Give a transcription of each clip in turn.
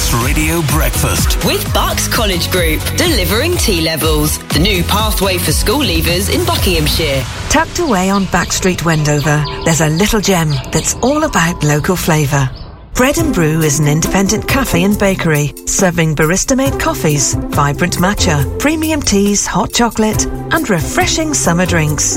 Bucks Radio Breakfast. With Bucks College Group, delivering T-levels. The new pathway for school leavers in Buckinghamshire. Tucked away on Back Street, Wendover, there's a little gem that's all about local flavour. Bread and Brew is an independent cafe and bakery, serving barista-made coffees, vibrant matcha, premium teas, hot chocolate, and refreshing summer drinks.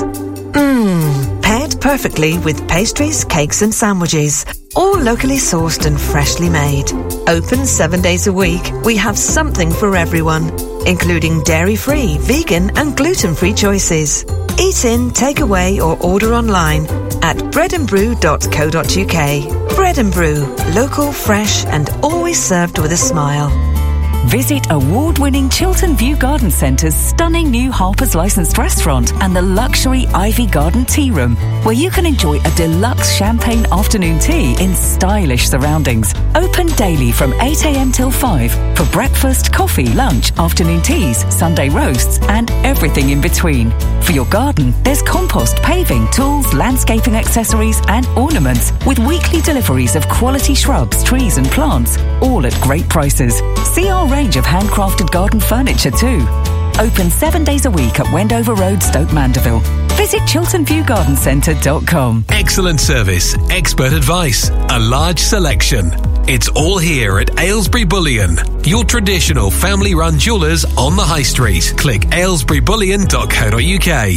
Paired perfectly with pastries, cakes and sandwiches, all locally sourced and freshly made. Open 7 days a week, we have something for everyone, including dairy-free, vegan and gluten-free choices. Eat in, take away or order online at breadandbrew.co.uk. Bread and Brew, local, fresh and always served with a smile. Visit award-winning Chiltern View Garden Centre's stunning new Harper's licensed restaurant and the luxury Ivy Garden Tea Room, where you can enjoy a deluxe champagne afternoon tea in stylish surroundings. Open daily from 8 a.m. till 5 for breakfast, coffee, lunch, afternoon teas, Sunday roasts and everything in between. For your garden, there's compost, paving, tools, landscaping accessories and ornaments with weekly deliveries of quality shrubs, trees and plants, all at great prices. See our range of handcrafted garden furniture too. Open 7 days a week at Wendover Road, Stoke Mandeville. Visit chilternviewgardencentre.com. Excellent service, expert advice, a large selection. It's all here at Aylesbury Bullion, your traditional family-run jewellers on the High Street. Click aylesburybullion.co.uk.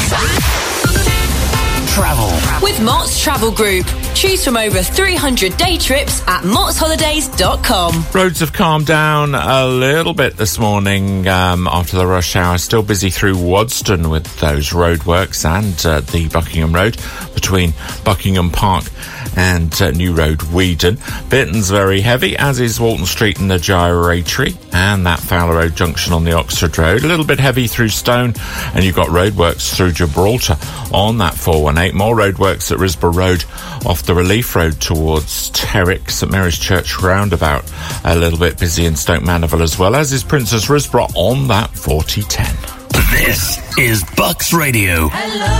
Travel. With Mott's Travel Group. Choose from over 300 day trips at mottsholidays.com. Roads have calmed down a little bit this morning after the rush hour. Still busy through Wadston with those roadworks and the Buckingham Road between Buckingham Park and New Road, Weedon. Bitton's very heavy, as is Walton Street and the Gyratory, and that Fowler Road junction on the Oxford Road. A little bit heavy through Stone, and you've got roadworks through Gibraltar on that 418. More roadworks at Risborough Road off the Relief Road towards Terrick, St Mary's Church roundabout. A little bit busy in Stoke Mandeville as well, as is Princess Risborough on that 4010. This is Bucks Radio. Hello.